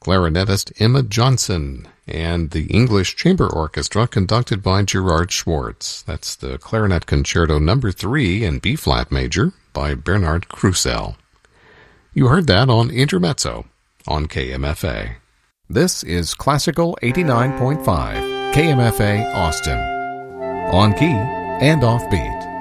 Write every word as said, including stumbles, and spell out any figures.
clarinetist Emma Johnson, and the English Chamber Orchestra conducted by Gerard Schwartz. That's the Clarinet Concerto Number three in B-flat major by Bernard Krusell. You heard that on Intermezzo on K M F A. This is Classical eighty-nine point five, K M F A Austin. On key and offbeat.